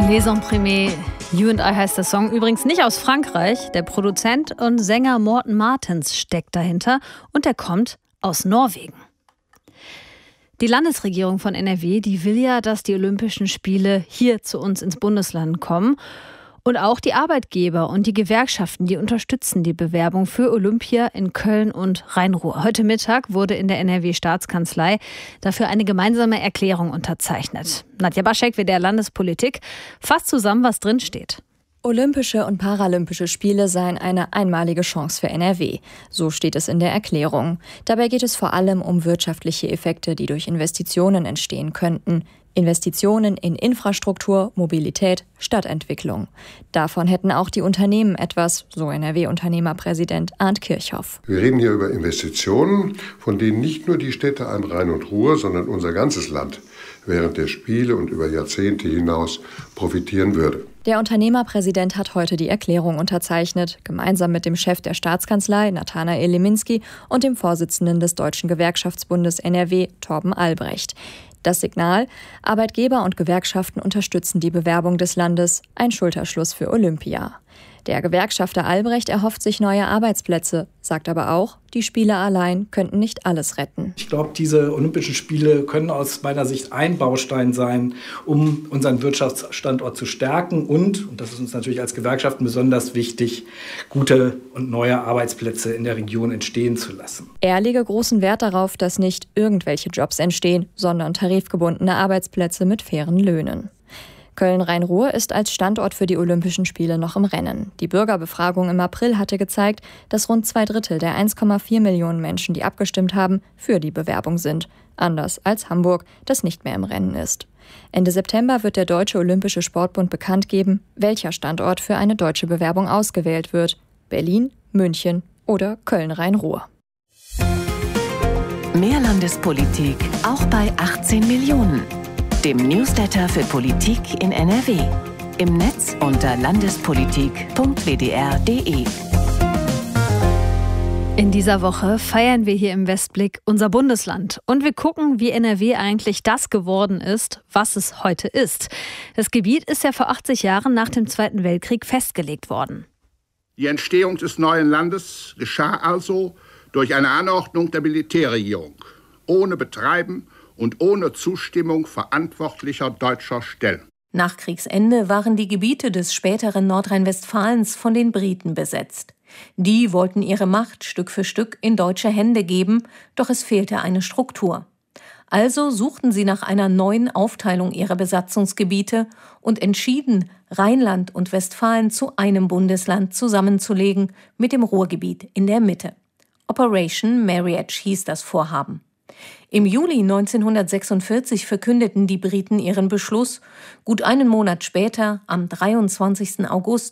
Les Imprimés, You and I heißt der Song, übrigens nicht aus Frankreich. Der Produzent und Sänger Morten Martens steckt dahinter und er kommt aus Norwegen. Die Landesregierung von NRW, die will ja, dass die Olympischen Spiele hier zu uns ins Bundesland kommen. Und auch die Arbeitgeber und die Gewerkschaften, die unterstützen die Bewerbung für Olympia in Köln und Rhein-Ruhr. Heute Mittag wurde in der NRW-Staatskanzlei dafür eine gemeinsame Erklärung unterzeichnet. Nadja Baschek, WDR Landespolitik, fasst zusammen, was drin steht. Olympische und Paralympische Spiele seien eine einmalige Chance für NRW. So steht es in der Erklärung. Dabei geht es vor allem um wirtschaftliche Effekte, die durch Investitionen entstehen könnten. Investitionen in Infrastruktur, Mobilität, Stadtentwicklung. Davon hätten auch die Unternehmen etwas, so NRW-Unternehmerpräsident Arndt Kirchhoff. Wir reden hier über Investitionen, von denen nicht nur die Städte an Rhein und Ruhr, sondern unser ganzes Land während der Spiele und über Jahrzehnte hinaus profitieren würde. Der Unternehmerpräsident hat heute die Erklärung unterzeichnet, gemeinsam mit dem Chef der Staatskanzlei, Nathanael Leminski, und dem Vorsitzenden des Deutschen Gewerkschaftsbundes NRW, Torben Albrecht. Das Signal: Arbeitgeber und Gewerkschaften unterstützen die Bewerbung des Landes, ein Schulterschluss für Olympia. Der Gewerkschafter Albrecht erhofft sich neue Arbeitsplätze, sagt aber auch, die Spiele allein könnten nicht alles retten. Ich glaube, diese Olympischen Spiele können aus meiner Sicht ein Baustein sein, um unseren Wirtschaftsstandort zu stärken und das ist uns natürlich als Gewerkschaften besonders wichtig, gute und neue Arbeitsplätze in der Region entstehen zu lassen. Er lege großen Wert darauf, dass nicht irgendwelche Jobs entstehen, sondern tarifgebundene Arbeitsplätze mit fairen Löhnen. Köln-Rhein-Ruhr ist als Standort für die Olympischen Spiele noch im Rennen. Die Bürgerbefragung im April hatte gezeigt, dass rund 2/3 der 1,4 Millionen Menschen, die abgestimmt haben, für die Bewerbung sind. Anders als Hamburg, das nicht mehr im Rennen ist. Ende September wird der Deutsche Olympische Sportbund bekannt geben, welcher Standort für eine deutsche Bewerbung ausgewählt wird. Berlin, München oder Köln-Rhein-Ruhr. Mehr Landespolitik auch bei 18 Millionen. Dem Newsletter für Politik in NRW. Im Netz unter landespolitik.wdr.de. In dieser Woche feiern wir hier im Westblick unser Bundesland. Und wir gucken, wie NRW eigentlich das geworden ist, was es heute ist. Das Gebiet ist ja vor 80 Jahren nach dem Zweiten Weltkrieg festgelegt worden. Die Entstehung des neuen Landes geschah also durch eine Anordnung der Militärregierung, ohne Betreiben und ohne Zustimmung verantwortlicher deutscher Stellen. Nach Kriegsende waren die Gebiete des späteren Nordrhein-Westfalens von den Briten besetzt. Die wollten ihre Macht Stück für Stück in deutsche Hände geben, doch es fehlte eine Struktur. Also suchten sie nach einer neuen Aufteilung ihrer Besatzungsgebiete und entschieden, Rheinland und Westfalen zu einem Bundesland zusammenzulegen, mit dem Ruhrgebiet in der Mitte. Operation Marriage hieß das Vorhaben. Im Juli 1946 verkündeten die Briten ihren Beschluss. Gut einen Monat später, am 23. August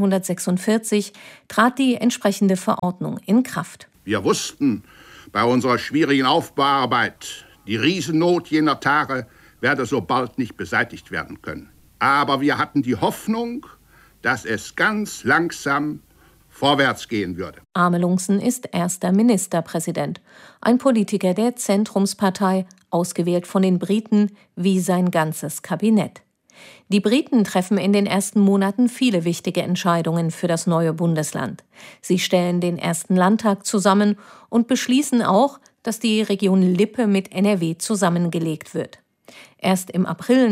1946, trat die entsprechende Verordnung in Kraft. Wir wussten bei unserer schwierigen Aufbauarbeit, die Riesennot jener Tage werde so bald nicht beseitigt werden können. Aber wir hatten die Hoffnung, dass es ganz langsam vorwärts gehen würde. Amelungsen ist erster Ministerpräsident, ein Politiker der Zentrumspartei, ausgewählt von den Briten wie sein ganzes Kabinett. Die Briten treffen in den ersten Monaten viele wichtige Entscheidungen für das neue Bundesland. Sie stellen den ersten Landtag zusammen und beschließen auch, dass die Region Lippe mit NRW zusammengelegt wird. Erst im April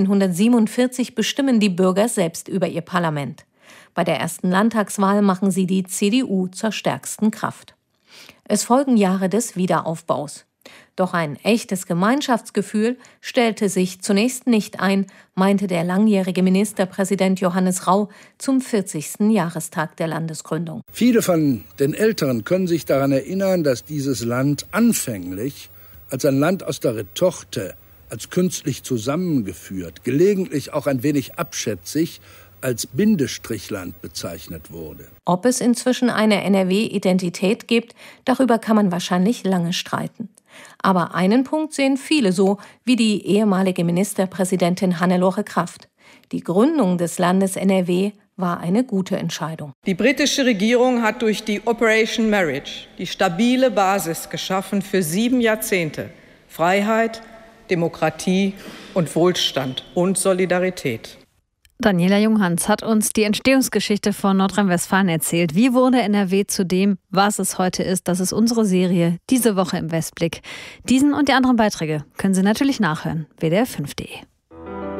1947 bestimmen die Bürger selbst über ihr Parlament. Bei der ersten Landtagswahl machen sie die CDU zur stärksten Kraft. Es folgen Jahre des Wiederaufbaus. Doch ein echtes Gemeinschaftsgefühl stellte sich zunächst nicht ein, meinte der langjährige Ministerpräsident Johannes Rau zum 40. Jahrestag der Landesgründung. Viele von den Älteren können sich daran erinnern, dass dieses Land anfänglich als ein Land aus der Retorte, als künstlich zusammengeführt, gelegentlich auch ein wenig abschätzig, als Bindestrichland bezeichnet wurde. Ob es inzwischen eine NRW-Identität gibt, darüber kann man wahrscheinlich lange streiten. Aber einen Punkt sehen viele so, wie die ehemalige Ministerpräsidentin Hannelore Kraft. Die Gründung des Landes NRW war eine gute Entscheidung. Die britische Regierung hat durch die Operation Marriage die stabile Basis geschaffen für 7 Jahrzehnte Freiheit, Demokratie und Wohlstand und Solidarität. Daniela Junghans hat uns die Entstehungsgeschichte von Nordrhein-Westfalen erzählt. Wie wurde NRW zu dem, was es heute ist? Das ist unsere Serie diese Woche im Westblick. Diesen und die anderen Beiträge können Sie natürlich nachhören. WDR5.de.